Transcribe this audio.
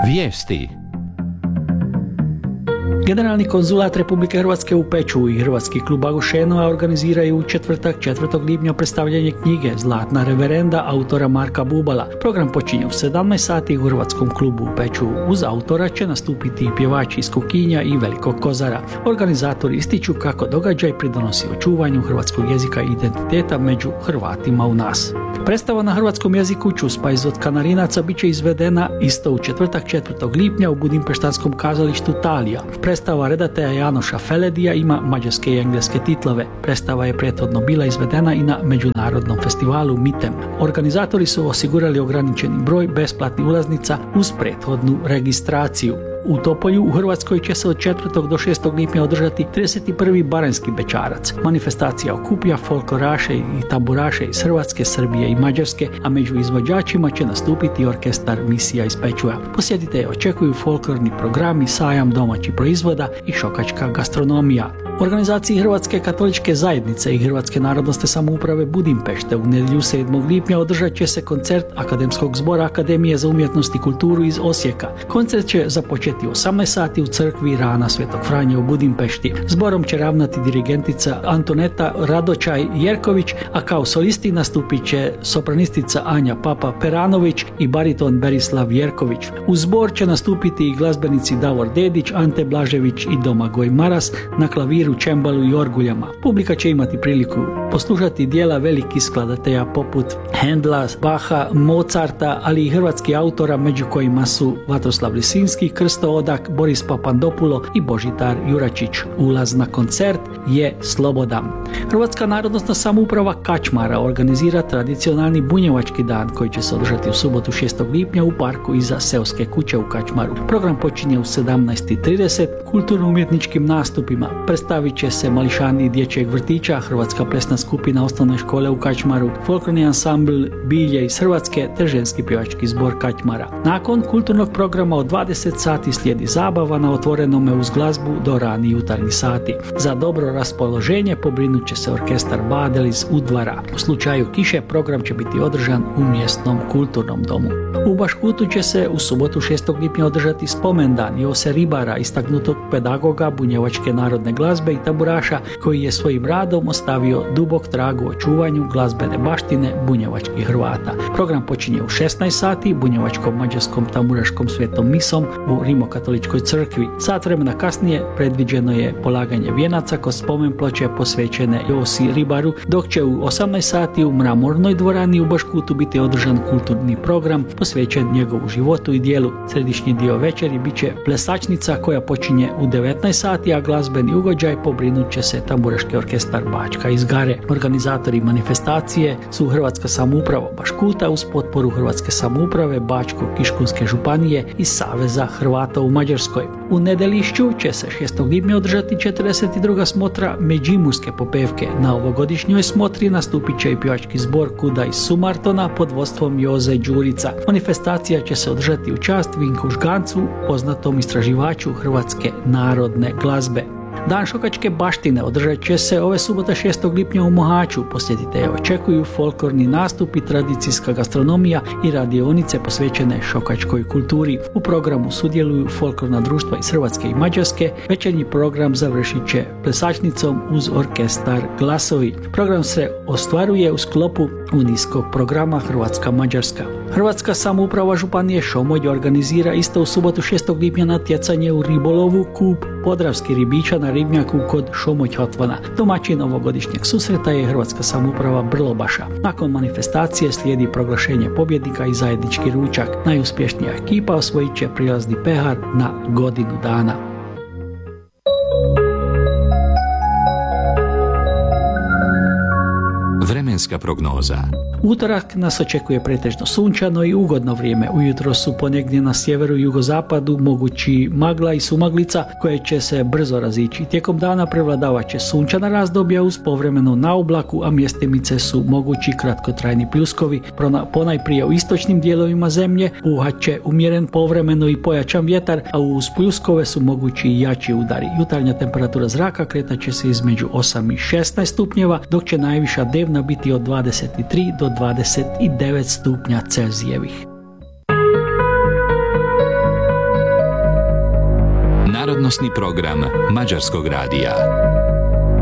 Vijesti. Generalni konzulat Republike Hrvatske u Pečuhu i Hrvatski klub Agušenova organiziraju u četvrtak 4. lipnja predstavljanje knjige Zlatna reverenda autora Marka Bubala. Program počinje u 17 sati u Hrvatskom klubu u Pečuhu. Uz autora će nastupiti pjevači iz Kukinja i Velikog Kozara. Organizatori ističu kako događaj pridonosi očuvanju hrvatskog jezika i identiteta među Hrvatima u nas. Predstava na hrvatskom jeziku Čuspa iz od Kanarinaca bit će izvedena isto u četvrtak 4. lipnja u Budimpeštanskom kazalištu Talija. Predstava redatelja Janoša Feledija ima mađarske i engleske titlove. Predstava je prethodno bila izvedena i na međunarodnom festivalu MITEM. Organizatori su osigurali ograničeni broj besplatnih ulaznica uz prethodnu registraciju. U Topolju u Hrvatskoj će se od 4. do 6. lipnja održati 31. Baranjski bećarac. Manifestacija okuplja folkloraše i tamburaše iz Hrvatske, Srbije i Mađarske, a među izvođačima će nastupiti orkestar Misija iz Pečuha. Posjetitelje očekuju folklorni programi, sajam domaćih proizvoda i šokačka gastronomija. U organizaciji Hrvatske katoličke zajednice i Hrvatske narodnosne samouprave Budimpešte u nedjelju 7. lipnja održat će se koncert Akademskog zbora Akademije za umjetnost i kulturu iz Osijeka. Koncert će započeti u 18 sati u crkvi Rana Svetog Franje u Budimpešti. Zborom će ravnati dirigentica Antoneta Radočaj-Jerković, a kao solisti nastupit će sopranistica Anja Papa-Peranović i bariton Berislav Jerković. U zbor će nastupiti i glazbenici Davor Dedić, Ante Blažević i Domagoj Maras na klaviru, čembalu i orguljama. Publika će imati priliku poslušati dijela velikih skladatelja poput Hendla, Baha, Mozarta, ali i hrvatskih autora među kojima su Vatroslav Lisinski, Krsto Odak, Boris Papandopulo i Božidar Juračić. Ulaz na koncert je slobodan. Hrvatska narodnosna samouprava Kačmara organizira tradicionalni bunjevački dan koji će se održati u subotu 6. lipnja u parku iza Seoske kuće u Kačmaru. Program počinje u 17:30 kulturno-umjetničkim nastupima. Predstavit će se mališani dječjeg vrtića, Hrvatska plesna skupina osnovne škole u Kačmaru, folklorni ansambl Bilje iz Hrvatske te ženski pjevački zbor Kačmara. Nakon kulturnog programa od 20 sati slijedi zabava na otvorenome uz glazbu do rani jutarnjih sati. Za dobro raspoloženje pobrinut će se orkestar Badel iz Udvara. U slučaju kiše program će biti održan u mjesnom kulturnom domu. U Baškutu će se u subotu 6. lipnja održati spomendan Jose Ribara, istaknutog pedagoga bunjevačke narodne glazbe i tamburaša koji je svojim radom ostavio dubok trag u očuvanju glazbene baštine bunjevačkih Hrvata. Program počinje u 16 sati bunjevačkom mađarskom tamburaškom svetom misom u Rimokatoličkoj crkvi. Sat vremena kasnije predviđeno je polaganje vijenaca kod spomen ploče posvećene Josi Ribaru, dok će u 18 sati u Mramornoj dvorani u Baškutu biti održan kulturni program posvećen njegovu životu i dijelu. Središnji dio večeri bit će plesačnica koja počinje u 19 sati, a glazbeni ugođaj pobrinut će se tamburaški orkestar Bačka iz Gare. Organizatori manifestacije su Hrvatska samouprava Baškuta uz potporu Hrvatske samouprave Bačko-Kiškunske županije i Saveza Hrvata u Mađarskoj. U Nedelišću će se 6. lipnja održati 42. smotra Međimurske popevke. Na ovogodišnjoj smotri nastupit će i pjevački zbor Kuda iz Sumartona pod vodstvom Joze Đurica. Manifestacija će se održati u čast Vinku Žgancu, poznatom istraživaču hrvatske narodne glazbe. Dan šokačke baštine održat će se ove subote 6. lipnja u Mohaču. Posjetitelje očekuju folklorni nastup i tradicijska gastronomija i radionice posvećene šokačkoj kulturi. U programu sudjeluju folklorna društva iz Hrvatske i Mađarske. Večernji program završit će plesačnicom uz orkestar Glasovi. Program se ostvaruje u sklopu unijskog programa Hrvatska-Mađarska. Hrvatska samouprava županije Šomolj organizira isto u subotu 6. lipnja natjecanje u ribolovu Kup Podravski ribiča na ribnjaku kod Šomolj-Hotvana. Domaćin ovogodišnjeg susreta je Hrvatska samouprava Brlobaša. Nakon manifestacije slijedi proglašenje pobjednika i zajednički ručak. Najuspješnija ekipa osvojit će prilazni pehar na godinu dana. Vremenska prognoza. Utorak nas očekuje pretežno sunčano i ugodno vrijeme. Ujutro su ponegdje na sjeveru i jugozapadu mogući magla i sumaglica koje će se brzo razići. Tijekom dana prevladavat će sunčana razdoblja uz povremeno na oblaku, a mjestimice su mogući kratkotrajni pljuskovi. Ponajprije u istočnim dijelovima zemlje puhat će umjeren povremeno i pojačan vjetar, a uz pljuskove su mogući i jači udari. Jutarnja temperatura zraka kretat će se između 8 i 16 stupnjeva, dok će najviša dnevna biti od 23 do 29 stupnja Celzijevih. narodnosni program Mađarskog radija.